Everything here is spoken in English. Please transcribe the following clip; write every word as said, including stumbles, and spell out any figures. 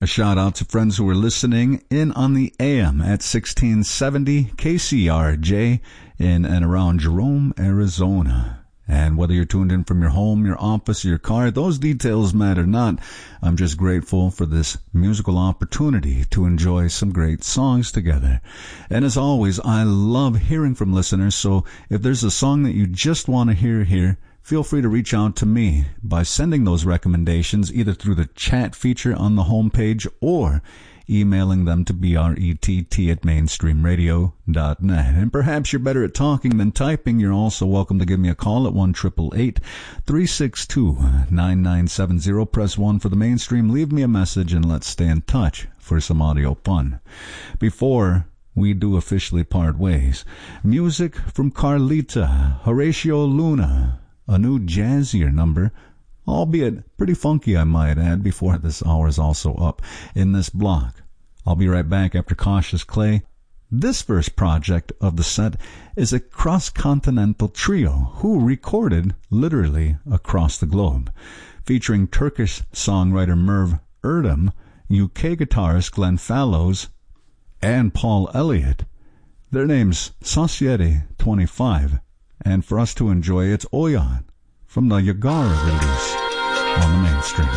A shout out to friends who are listening in on the A M at sixteen seventy K C R J in and around Jerome, Arizona. And whether you're tuned in from your home, your office, or your car, those details matter not. I'm just grateful for this musical opportunity to enjoy some great songs together. And as always, I love hearing from listeners, so if there's a song that you just want to hear here, feel free to reach out to me by sending those recommendations either through the chat feature on the homepage or emailing them to brett at mainstream radio dot net. And perhaps you're better at talking than typing. You're also welcome to give me a call at one eight eight eight, three six two, nine nine seven zero. Press one for the Mainstream. Leave me a message and let's stay in touch for some audio fun. Before we do officially part ways, music from Carlita, Horatio Luna, a new jazzier number, albeit pretty funky, I might add, before this hour is also up in this block. I'll be right back after Cautious Clay. This first project of the set is a cross-continental trio who recorded literally across the globe, featuring Turkish songwriter Merv Erdem, U K guitarist Glenn Fallows, and Paul Elliott. Their name's Society twenty-five, and for us to enjoy, it's Oyan from the Yagara release on the Mainstream.